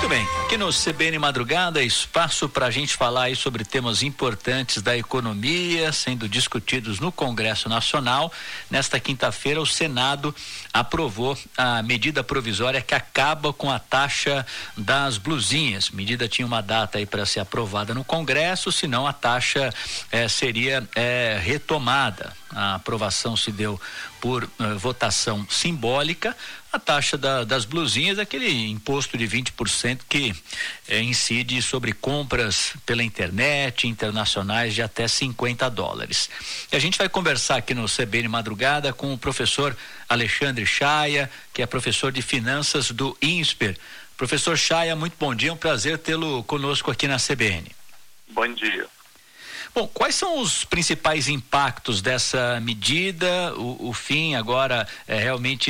Muito bem, aqui no CBN Madrugada, espaço para a gente falar aí sobre temas importantes da economia, sendo discutidos no Congresso Nacional. Nesta quinta-feira, o Senado aprovou a medida provisória que acaba com a taxa das blusinhas. A medida tinha uma data aí para ser aprovada no Congresso, senão a taxa seria retomada. A aprovação se deu por votação simbólica. A taxa das blusinhas é aquele imposto de 20% que incide sobre compras pela internet internacionais de até $50. E a gente vai conversar aqui no CBN Madrugada com o professor Alexandre Chaia, que é professor de finanças do INSPER. Professor Chaia, muito bom dia, é um prazer tê-lo conosco aqui na CBN. Bom dia. Bom, quais são os principais impactos dessa medida? O fim agora é realmente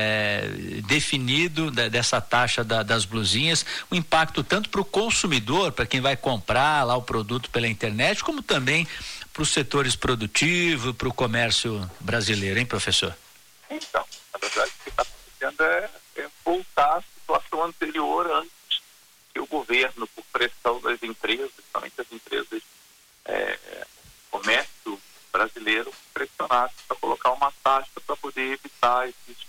definido dessa taxa das blusinhas, o impacto tanto para o consumidor, para quem vai comprar lá o produto pela internet, como também para os setores produtivos, para o comércio brasileiro, hein, professor? Então, na verdade, o que está acontecendo é voltar à situação anterior, antes que o governo, por pressão das empresas, principalmente as empresas comércio brasileiro, pressionasse para colocar uma taxa para poder evitar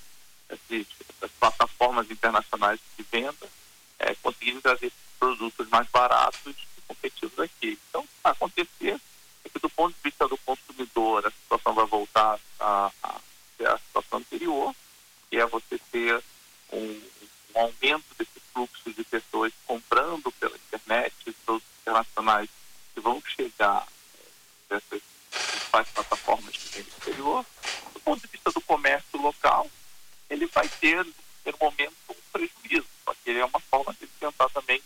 essas plataformas internacionais de venda conseguirem trazer produtos mais baratos e competitivos aqui. Então, vai acontecer é que, do ponto de vista do consumidor, a situação vai voltar a ser a situação anterior, que é você ter um aumento desse fluxo de pessoas comprando pela internet, produtos internacionais que vão chegar dessas principais plataformas que tem no exterior. Do ponto de vista do comércio local, ele vai ter, no primeiro momento, um prejuízo, só que ele é uma forma de tentar também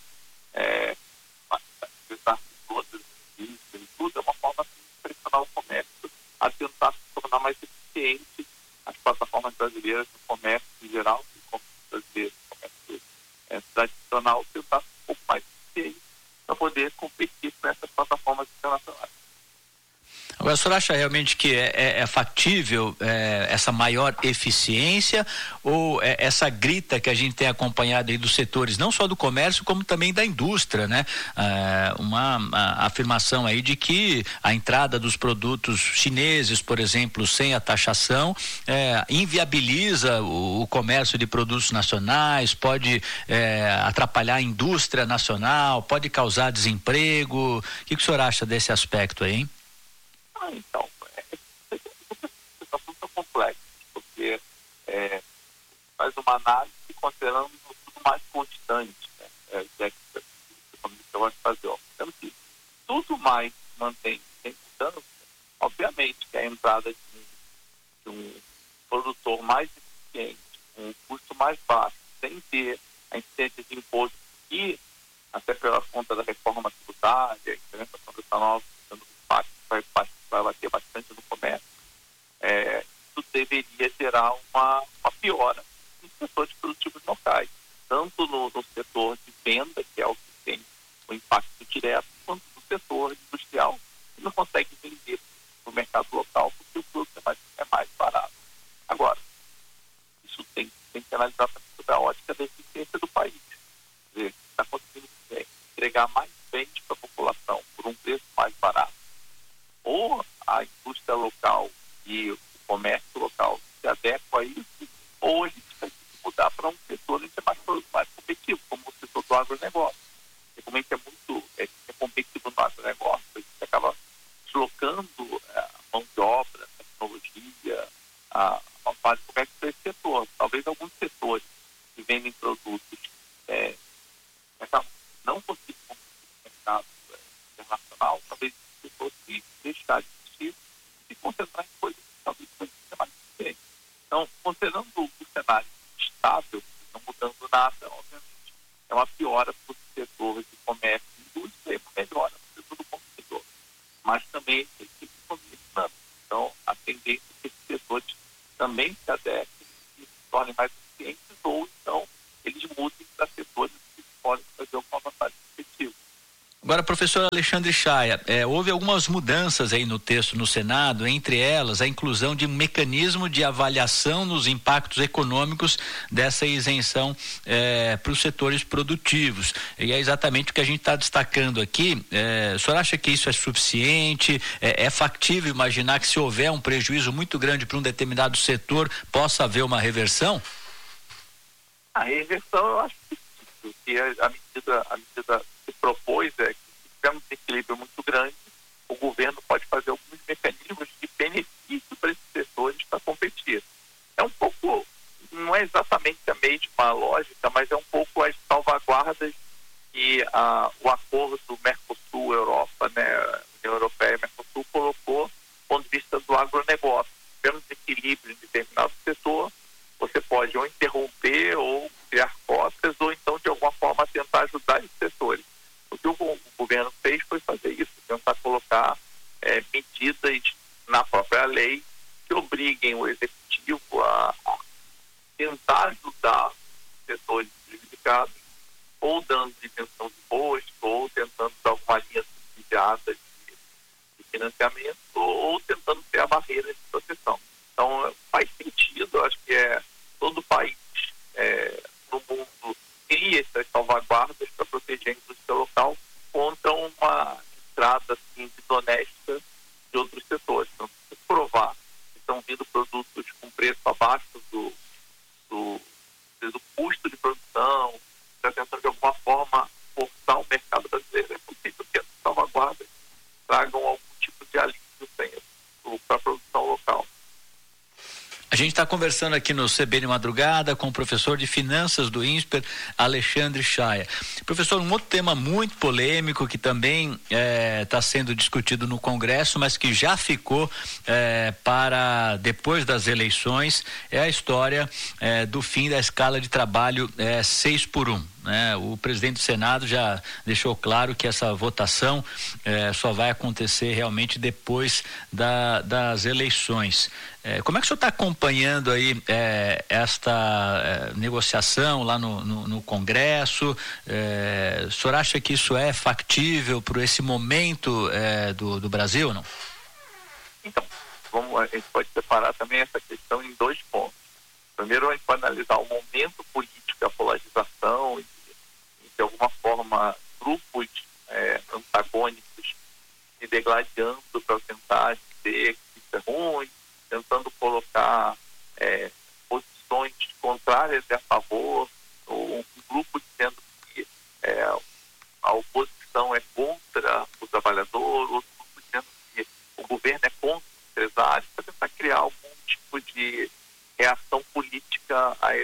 apesar de todas isso e tudo, é uma forma de pressionar o comércio a tentar se tornar mais eficiente. As plataformas brasileiras no comércio em geral, o comércio brasileiro, o comércio tradicional, tentar ser um pouco mais eficiente para poder competir com essas plataformas internacionais. Agora, o senhor acha realmente que é factível essa maior eficiência ou essa grita que a gente tem acompanhado aí dos setores, não só do comércio, como também da indústria, né? Uma afirmação aí de que a entrada dos produtos chineses, por exemplo, sem a taxação, inviabiliza o comércio de produtos nacionais, pode atrapalhar a indústria nacional, pode causar desemprego. O que o senhor acha desse aspecto aí, hein? Então, situação muito complexa, porque faz uma análise considerando tudo mais constante, né? Como eu gosto de fazer, sendo que tudo mais mantém sem mudança, obviamente que a entrada de um produtor mais eficiente, um custo mais baixo, sem ter a incidência de imposto e, até pela conta da reforma tributária, a implementação dessa nova vai bater bastante no comércio, isso deveria gerar uma piora nos setores produtivos locais, tanto no setor de venda, que é o que tem o impacto direto, quanto no setor industrial, que não consegue vender no mercado local porque o produto é mais barato. Agora, isso tem que analisar sobre a ótica da eficiência do país. Quer dizer, está conseguindo entregar mais bens para a população por um preço mais barato. Ou a indústria local e o comércio local se adequam a isso, ou a gente vai mudar para um setor que é mais competitivo, como o setor do agronegócio. E como a gente é competitivo no agronegócio, a gente acaba deslocando a mão de obra, a tecnologia, a base de comércio para esse setor. Talvez alguns setores que vendem produtos não conseguem competir no mercado internacional, talvez o setor que deixar de existir e concentrar em coisas que talvez seja mais diferente. Então, considerando o cenário estável, não mudando nada, obviamente, é uma piora para o setor de comércio e indústria e uma melhora para o setor do consumidor. Mas também tem que continuar. Então, a tendência é que esses setores também se adequem e se tornem mais eficientes, ou então eles mudem para setores que podem fazer alguma vantagem competitiva. Agora, professor Alexandre Chaia, houve algumas mudanças aí no texto no Senado, entre elas a inclusão de um mecanismo de avaliação nos impactos econômicos dessa isenção para os setores produtivos. E é exatamente o que a gente está destacando aqui. O senhor acha que isso é suficiente? É factível imaginar que, se houver um prejuízo muito grande para um determinado setor, possa haver uma reversão? A reversão, eu acho que a medida que propôs é que, se tiver um desequilíbrio muito grande, o governo pode fazer alguns mecanismos de benefício para esses setores para competir. É um pouco, não é exatamente a mesma lógica, mas é um pouco as salvaguardas que o acordo Mercosul-Europa, né, União Europeia e Mercosul, colocou do ponto de vista do agronegócio. Tendo desequilíbrio em determinado setor, você pode ou interromper ou criar cotas, ou então de alguma forma tentar ajudar esses setores. O que o governo fez foi fazer isso, tentar colocar medidas na própria lei que obriguem o executivo a tentar ajudar setores prejudicados, ou dando isenção de imposto, ou tentando dar alguma linha subsidiada de financiamento, ou tentando criar barreiras de proteção. Então, faz sentido, acho que todo país no mundo cria essas salvaguardas para proteger a indústria local contra uma entrada assim, desonesta de outros setores. Então, se provar que estão vindo produtos com preço abaixo do custo de produção, está tentando de alguma forma forçar o mercado brasileiro, é possível que essas salvaguardas tragam algum tipo de alívio para a produção local. A gente está conversando aqui no CBN Madrugada com o professor de Finanças do INSPER, Alexandre Chaia. Professor, um outro tema muito polêmico que também está sendo discutido no Congresso, mas que já ficou para depois das eleições, é a história do fim da escala de trabalho 6x1. O presidente do Senado já deixou claro que essa votação só vai acontecer realmente depois das eleições. Como é que o senhor está acompanhando aí esta negociação lá no Congresso? O senhor acha que isso é factível por esse momento do Brasil, não? Então, a gente pode separar também essa questão em dois pontos. Primeiro, a gente pode analisar o momento político, a polarização e, de alguma forma, grupos antagônicos se degladiando para tentar dizer que isso é ruim, tentando colocar posições contrárias e a favor, ou um grupo dizendo que a oposição é contra o trabalhador, outro grupo dizendo que o governo é contra os empresários, para tentar criar algum tipo de reação política a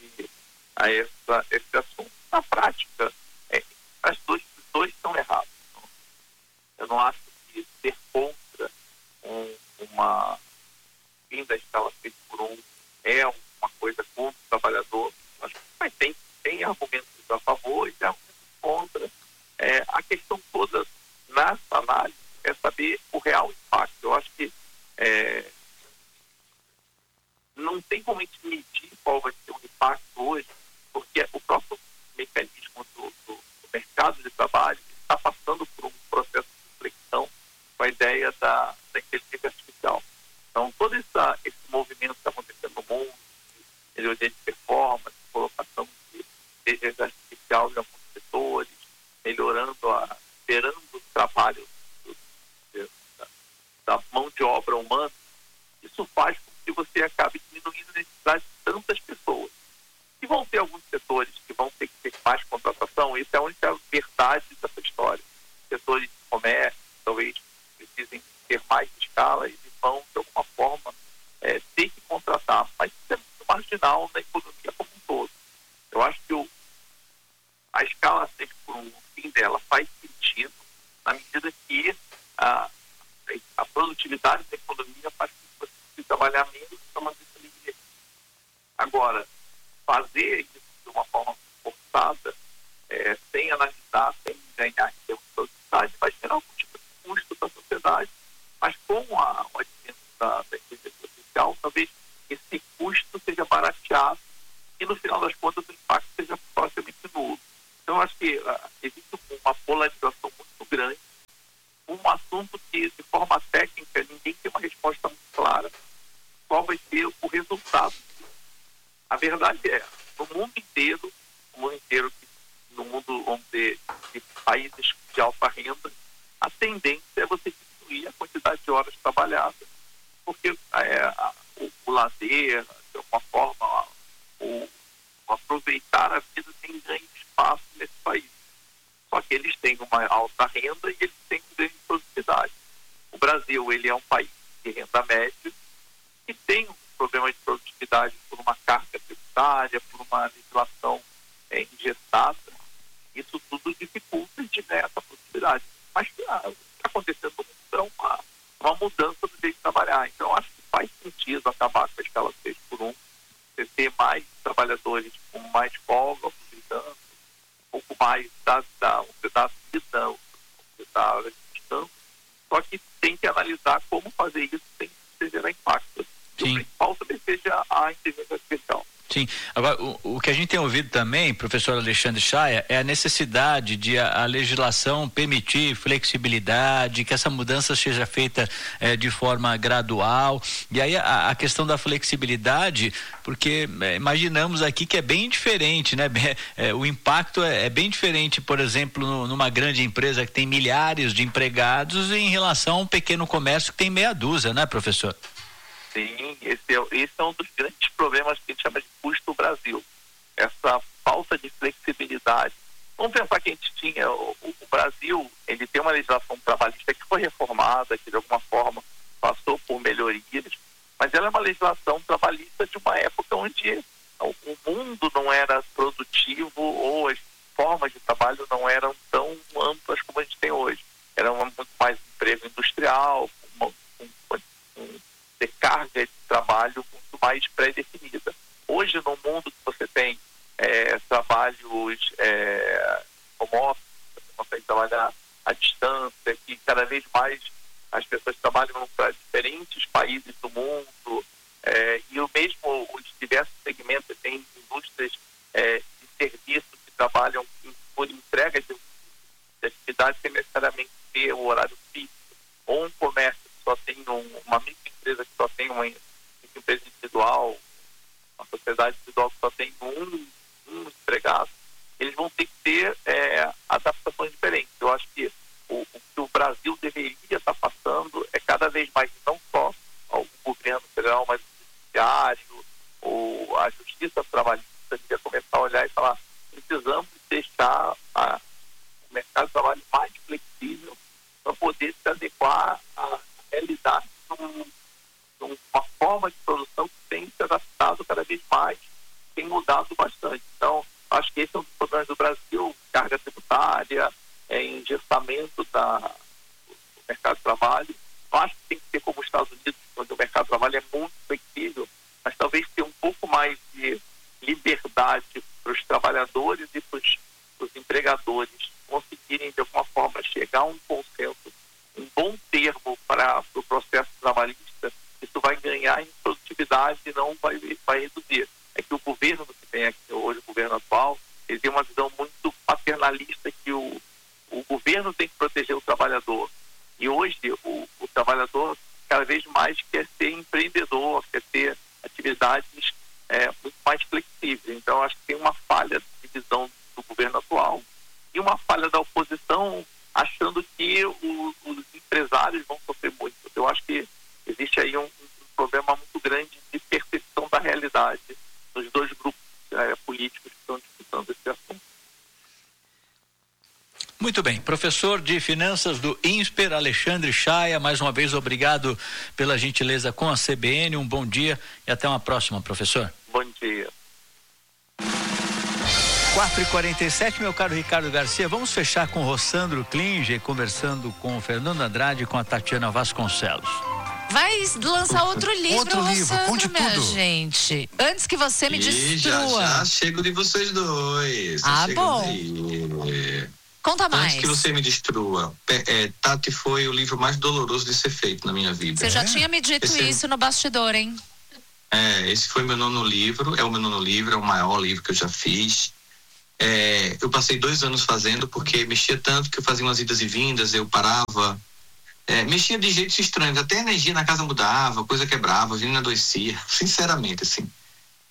esse assunto. Na prática, os dois estão errados. Eu não acho que ser contra uma fim da escala 6x1 é uma coisa contra o trabalhador. Mas tem argumentos a favor e tem argumentos contra. A questão toda nessa análise é saber o real impacto. Eu acho que não tem como a gente medir qual vai ser o impacto hoje, porque o próprio mecanismo do mercado de trabalho está passando por um processo de reflexão com a ideia da inteligência artificial. Então, todo esse movimento que está acontecendo no mundo, melhoria de performance, colocação de inteligência artificial em alguns setores, gerando o trabalho da mão de obra humana, isso faz com que você acabe diminuindo a necessidade de tantas pessoas. E vão ter alguns setores que vão ter que ter mais contratação, isso é a única verdade dessa história. Setores de comércio, talvez precisem ter mais escala e vão, de alguma forma, ter que contratar. Mas isso é muito marginal na economia como um todo. Eu acho que a escala 6x1, o fim dela faz sentido na medida que a produtividade da economia faz com que você precise trabalhar menos para manter essa economia. Agora, fazer isso de uma forma forçada, sem analisar, sem ganhar em termos de produtividade, vai gerar algum tipo de custo para a sociedade. Mas com o advento da inteligência artificial, talvez esse custo seja barateado e, no final das contas, o impacto seja praticamente nulo. Então, eu acho que existe uma polarização muito verdade no mundo inteiro, no mundo, vamos dizer, de países de alta renda, a tendência é você diminuir a quantidade de horas trabalhadas, porque o lazer, de alguma forma, o aproveitar a vida tem grande espaço nesse país. Só que eles têm uma alta renda e eles têm grande produtividade. O Brasil, ele é um país de renda média que tem um problema de produtividade por uma carga tributária, por uma legislação engessada. Isso tudo dificulta de essa produtividade. Mas o que está acontecendo é uma mudança do jeito de trabalhar. Então, acho que faz sentido acabar com a escala 6x1, você ter mais trabalhadores com mais folga, aproveitando um pouco mais da vida, da descanso. Só que tem que analisar como fazer isso sem gerar impacto. E o principal também seja a inteligência artificial. Sim. Agora, o que a gente tem ouvido também, professor Alexandre Chaia, é a necessidade de a legislação permitir flexibilidade, que essa mudança seja feita de forma gradual. E aí a questão da flexibilidade, porque imaginamos aqui que é bem diferente, né? O impacto é bem diferente, por exemplo, numa grande empresa que tem milhares de empregados em relação a um pequeno comércio que tem meia dúzia, né, professor? Sim, esse é um dos grandes problemas que a gente chama de custo Brasil. Essa falta de flexibilidade. Vamos pensar que a gente tinha, o Brasil, ele tem uma legislação trabalhista que foi reformada, que de alguma forma passou por melhorias, mas ela é uma legislação trabalhista de uma época onde o mundo não era produtivo ou as formas de trabalho não eram tão amplas como a gente tem hoje. Era muito mais emprego industrial, de carga de trabalho muito mais pré-definida. Hoje, no mundo que você tem trabalhos home office, você consegue trabalhar à distância, que cada vez mais as pessoas trabalham para diferentes países do mundo, e o mesmo os diversos segmentos, tem indústrias de serviços que trabalham por entrega de atividade sem necessariamente ter o horário fixo, ou um comércio que só tem uma microempresa que só tem uma empresa individual, uma sociedade individual que só tem um empregado, eles vão ter que ter adaptações diferentes. Eu acho que o que o Brasil deveria estar passando é cada vez mais, não só o governo federal, mas o judiciário, ou a justiça trabalhista, deveria começar a olhar e falar: precisamos deixar o mercado de trabalho mais flexível para poder se adequar à realidade de uma forma de produção que tem se adaptado cada vez mais, tem mudado bastante. Então, acho que esse é um dos problemas do Brasil: carga tributária, engessamento do mercado de trabalho. Eu acho que tem que ser como os Estados Unidos, onde o mercado de trabalho é muito flexível, mas talvez ter um pouco mais de liberdade para os trabalhadores e para os empregadores conseguirem, de alguma forma, chegar a um consenso, um bom termo para o processo trabalhista. Isso vai ganhar em produtividade e não vai reduzir. É que o governo que tem aqui hoje, o governo atual, ele tem uma visão muito paternalista, que o governo tem que proteger o trabalhador. E hoje o trabalhador cada vez mais quer ser empreendedor, quer ter atividades muito mais flexíveis. Então, acho que tem uma falha de visão do governo atual e uma falha da oposição, achando que os empresários vão sofrer muito. Eu acho que existe aí um problema muito grande de percepção da realidade nos dois grupos políticos que estão disputando esse assunto. Muito bem, professor de Finanças do INSPER, Alexandre Chaia, mais uma vez obrigado pela gentileza com a CBN, um bom dia e até uma próxima, professor. Bom dia. 4h47, meu caro Ricardo Garcia, vamos fechar com o Rossandro Klinger, conversando com o Fernando Andrade e com a Tatiana Vasconcelos. Vai lançar outro livro, Rossandro, conte minha tudo. gente. Antes que você me destrua. Já chego de vocês dois. Bom. Aí. Conta mais. Antes que você me destrua, Tati foi o livro mais doloroso de ser feito na minha vida. Você já tinha me dito isso no bastidor, hein? Esse foi meu nono livro, é o meu nono livro, é o maior livro que eu já fiz. Eu passei 2 anos fazendo, porque mexia tanto que eu fazia umas idas e vindas, eu parava, mexia de jeitos estranhos, até a energia na casa mudava, coisa quebrava, a gente adoecia, sinceramente, assim.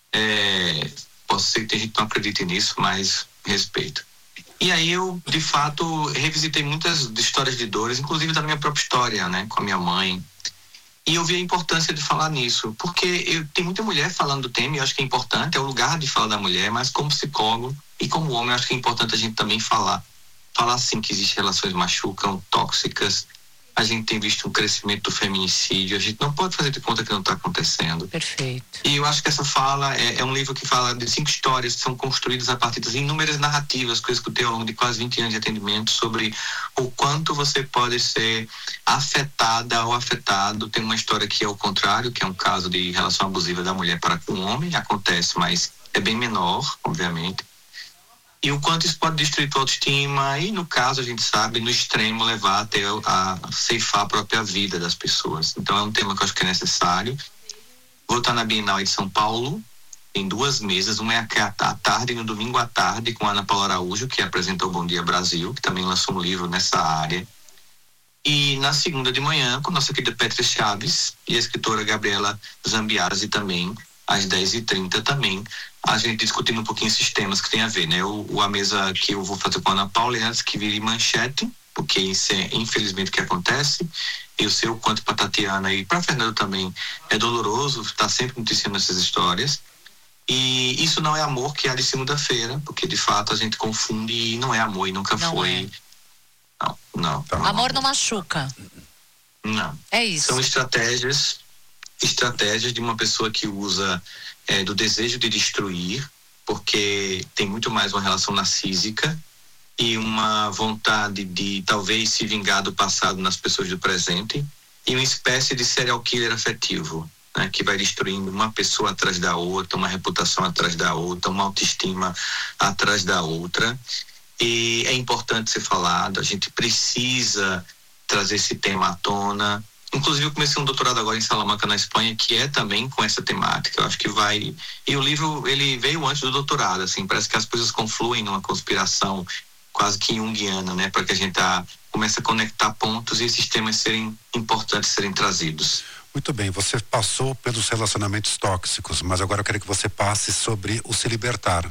Posso ser que tem gente que não acredite nisso, mas respeito. E aí eu, de fato, revisitei muitas histórias de dores, inclusive da minha própria história, né, com a minha mãe. E eu vi a importância de falar nisso, porque tem muita mulher falando do tema, e eu acho que é importante, é o lugar de falar da mulher, mas como psicólogo e como homem, eu acho que é importante a gente também falar sim que existem relações machucam, tóxicas. A gente tem visto um crescimento do feminicídio, a gente não pode fazer de conta que não está acontecendo. Perfeito. E eu acho que essa fala é um livro que fala de 5 histórias que são construídas a partir das inúmeras narrativas que eu escutei ao longo de quase 20 anos de atendimento sobre o quanto você pode ser afetada ou afetado. Tem uma história que é o contrário, que é um caso de relação abusiva da mulher para com o homem, acontece, mas é bem menor, obviamente. E o quanto isso pode destruir tua autoestima e, no caso, a gente sabe, no extremo, levar até a ceifar a própria vida das pessoas. Então é um tema que eu acho que é necessário. Vou estar na Bienal de São Paulo, em 2 mesas, uma é à tarde, no domingo à tarde, com a Ana Paula Araújo, que apresentou Bom Dia Brasil, que também lançou um livro nessa área. E na segunda de manhã, com a nossa querida Petra Chaves e a escritora Gabriela Zambiasi também, às 10h30 também, a gente discutindo um pouquinho esses temas que tem a ver, né? A mesa que eu vou fazer com a Ana Paula é antes que vire manchete, porque isso é infelizmente o que acontece. Eu sei o quanto para Tatiana e para Fernando também é doloroso estar sempre noticiando essas histórias. E isso não é amor que há de segunda-feira, porque de fato a gente confunde e não é amor e nunca não foi. É. Não. Amor não machuca. Não. É isso. São estratégias de uma pessoa que usa do desejo de destruir, porque tem muito mais uma relação narcísica e uma vontade de talvez se vingar do passado nas pessoas do presente, e uma espécie de serial killer afetivo, né, que vai destruindo uma pessoa atrás da outra, uma reputação atrás da outra, uma autoestima atrás da outra. E é importante ser falado, a gente precisa trazer esse tema à tona. Inclusive eu comecei um doutorado agora em Salamanca, na Espanha, que é também com essa temática. Eu acho que vai... E o livro, ele veio antes do doutorado, assim, parece que as coisas confluem numa conspiração quase que junguiana, né? Para que a gente comece a conectar pontos e esses temas serem importantes, serem trazidos. Muito bem, você passou pelos relacionamentos tóxicos, mas agora eu quero que você passe sobre o se libertar.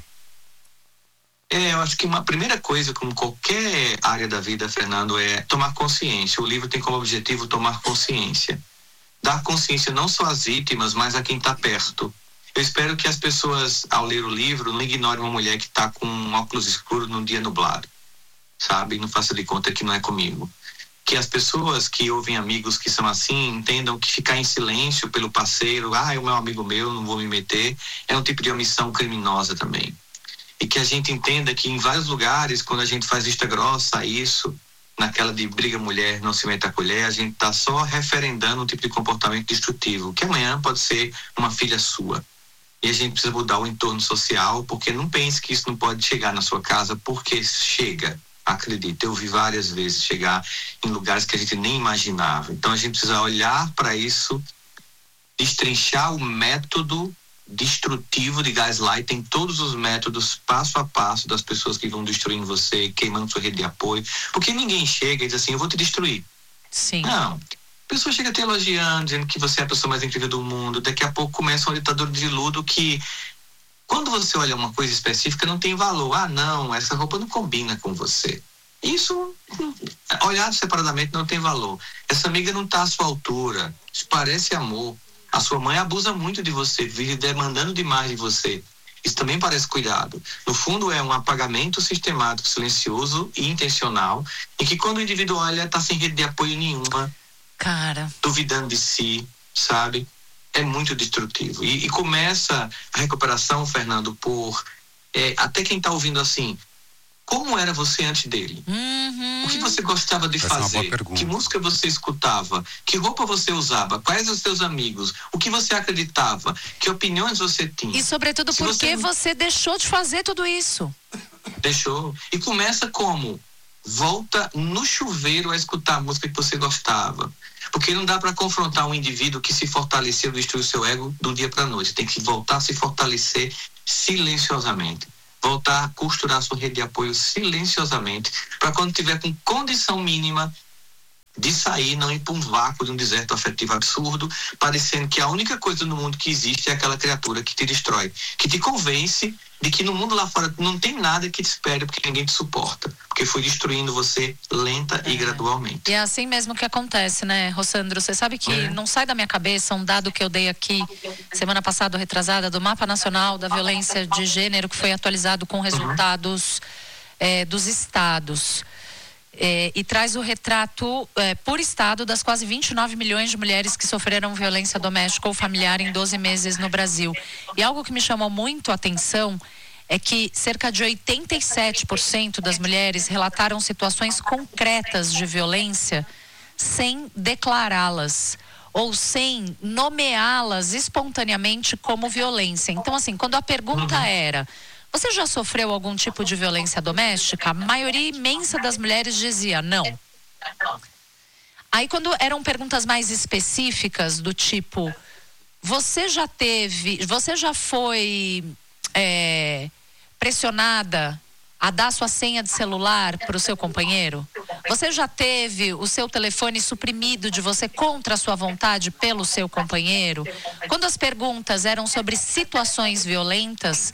Eu acho que uma primeira coisa, como qualquer área da vida, Fernando, é tomar consciência. O livro tem como objetivo tomar consciência. Dar consciência não só às vítimas, mas a quem está perto. Eu espero que as pessoas, ao ler o livro, não ignorem uma mulher que está com um óculos escuro num dia nublado, sabe? Não faça de conta que não é comigo. Que as pessoas que ouvem amigos que são assim, entendam que ficar em silêncio pelo parceiro, é o meu amigo meu, não vou me meter, é um tipo de omissão criminosa também. E que a gente entenda que em vários lugares, quando a gente faz vista grossa a isso, naquela de briga mulher, não se meta a colher, a gente está só referendando um tipo de comportamento destrutivo, que amanhã pode ser uma filha sua. E a gente precisa mudar o entorno social, porque não pense que isso não pode chegar na sua casa, porque chega. Acredita, eu vi várias vezes chegar em lugares que a gente nem imaginava. Então a gente precisa olhar para isso, destrinchar o método destrutivo de gaslighting, todos os métodos passo a passo das pessoas que vão destruindo você, queimando sua rede de apoio, porque ninguém chega e diz assim, eu vou te destruir. Sim. Não, a pessoa chega te elogiando, dizendo que você é a pessoa mais incrível do mundo, daqui a pouco começa uma ditadura de veludo que, quando você olha uma coisa específica, não tem valor. Não, essa roupa não combina com você. Isso, olhado separadamente, não tem valor. Essa amiga não está à sua altura, isso parece amor. A sua mãe abusa muito de você, vive demandando demais de você. Isso também parece cuidado. No fundo, é um apagamento sistemático, silencioso e intencional, em que quando o indivíduo olha, está sem rede de apoio nenhuma, duvidando de si, sabe? É muito destrutivo. E começa a recuperação, Fernando, por até quem está ouvindo assim, como era você antes dele? Uhum. O que você gostava de fazer? Que música você escutava? Que roupa você usava? Quais os seus amigos? O que você acreditava? Que opiniões você tinha? E sobretudo, por que você deixou de fazer tudo isso? Deixou. E começa como? Volta no chuveiro a escutar a música que você gostava. Porque não dá para confrontar um indivíduo que se fortaleceu, destruiu seu ego do dia para a noite. Tem que voltar a se fortalecer silenciosamente. Voltar a costurar sua rede de apoio silenciosamente, para quando tiver com condição mínima de sair, não ir para um vácuo de um deserto afetivo absurdo, parecendo que a única coisa no mundo que existe é aquela criatura que te destrói, que te convence de que no mundo lá fora não tem nada que te espere porque ninguém te suporta, porque foi destruindo você lenta e gradualmente. E é assim mesmo que acontece, né, Rossandro? Você sabe que não sai da minha cabeça um dado que eu dei aqui semana passada, retrasada, do Mapa Nacional da Violência de Gênero, que foi atualizado com resultados dos estados. E traz o retrato por estado das quase 29 milhões de mulheres que sofreram violência doméstica ou familiar em 12 meses no Brasil. E algo que me chamou muito a atenção é que cerca de 87% das mulheres relataram situações concretas de violência sem declará-las ou sem nomeá-las espontaneamente como violência. Então, assim, quando a pergunta era: você já sofreu algum tipo de violência doméstica? A maioria imensa das mulheres dizia não. Aí, quando eram perguntas mais específicas, do tipo: você já foi pressionada a dar sua senha de celular para o seu companheiro? Você já teve o seu telefone suprimido de você contra a sua vontade pelo seu companheiro? Quando as perguntas eram sobre situações violentas,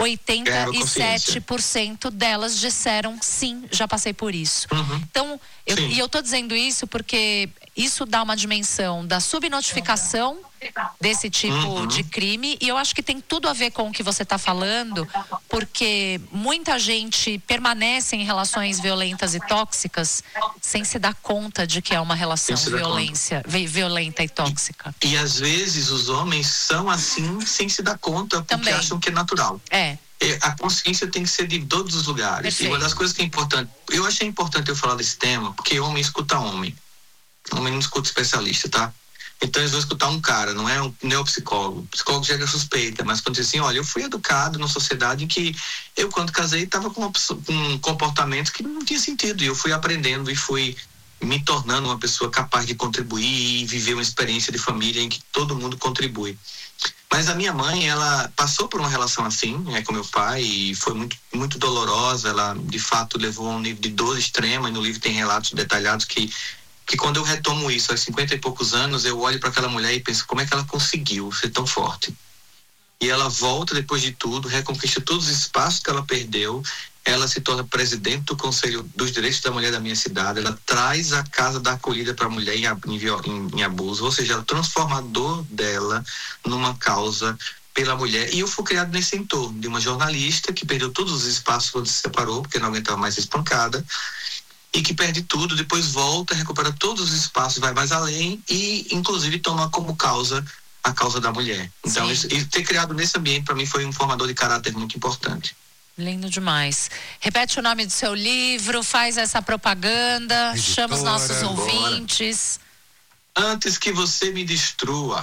87% delas disseram sim, já passei por isso. Então, eu estou dizendo isso porque isso dá uma dimensão da subnotificação desse tipo de crime, e eu acho que tem tudo a ver com o que você está falando, porque muita gente permanece em relações violentas e tóxicas sem se dar conta de que é uma relação violenta e tóxica. E às vezes os homens são assim sem se dar conta, porque acham que é natural. A consciência tem que ser de todos os lugares. Perfeito. E uma das coisas que é importante, eu achei importante eu falar desse tema, porque homem escuta homem. Homem não escuta especialista, tá? Então eles vão escutar um cara, não é o psicólogo. O psicólogo já é suspeita, mas quando diz assim: olha, eu fui educado numa sociedade em que eu, quando casei, estava com um comportamento que não tinha sentido. E eu fui aprendendo e fui me tornando uma pessoa capaz de contribuir e viver uma experiência de família em que todo mundo contribui. Mas a minha mãe, ela passou por uma relação assim, com meu pai, e foi muito, muito dolorosa. Ela, de fato, levou a um nível de dor extrema, e no livro tem relatos detalhados que quando eu retomo isso aos 50 e poucos anos, eu olho para aquela mulher e penso: como é que ela conseguiu ser tão forte? E ela volta depois de tudo, reconquista todos os espaços que ela perdeu. Ela se torna presidente do Conselho dos Direitos da Mulher da minha cidade. Ela traz a Casa da Acolhida para a mulher em abuso, ou seja, ela transforma a dor dela numa causa pela mulher. E eu fui criado nesse entorno de uma jornalista que perdeu todos os espaços quando se separou, porque não aguentava mais ser espancada, e que perde tudo, depois volta, recupera todos os espaços, vai mais além e, inclusive, toma como causa a causa da mulher. Então, e ter criado nesse ambiente, para mim, foi um formador de caráter muito importante. Lindo demais. Repete o nome do seu livro, faz essa propaganda, chama os nossos ouvintes. Antes que você me destrua.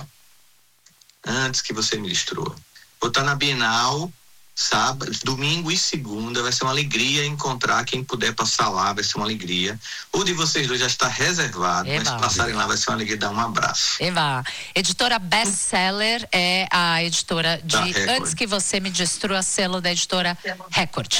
Vou estar na Bienal, sábado, domingo e segunda. Vai ser uma alegria encontrar quem puder passar lá, vai ser uma alegria. O de vocês dois já está reservado, mas se passarem lá vai ser uma alegria dar um abraço. Editora Bestseller é a editora de Antes que Você Me Destrua, selo da editora Record.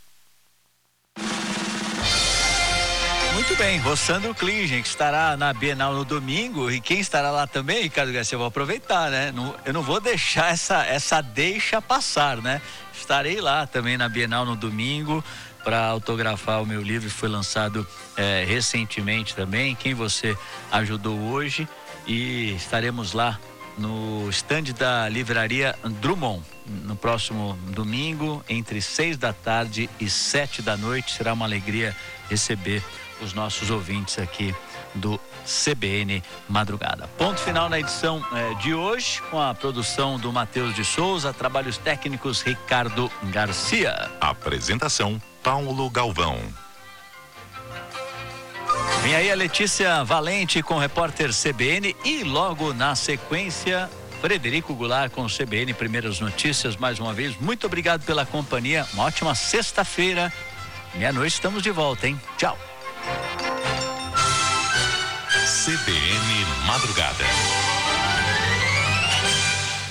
Muito bem, Rossandro Klingen, que estará na Bienal no domingo, e quem estará lá também, Ricardo Garcia, eu vou aproveitar, né? Eu não vou deixar essa deixa passar, né? Estarei lá também na Bienal no domingo para autografar o meu livro, que foi lançado recentemente também, Quem Você Ajudou Hoje, e estaremos lá no stand da livraria Drummond no próximo domingo, entre 6 da tarde e 7 da noite. Será uma alegria receber os nossos ouvintes aqui do CBN Madrugada. Ponto final na edição de hoje, com a produção do Matheus de Souza, trabalhos técnicos Ricardo Garcia. Apresentação Paulo Galvão. Vem aí a Letícia Valente com o repórter CBN e logo na sequência Frederico Goulart com o CBN Primeiras Notícias. Mais uma vez, muito obrigado pela companhia, uma ótima sexta-feira, meia-noite estamos de volta, hein? Tchau. CBN Madrugada.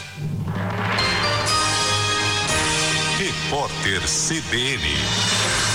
Repórter CBN.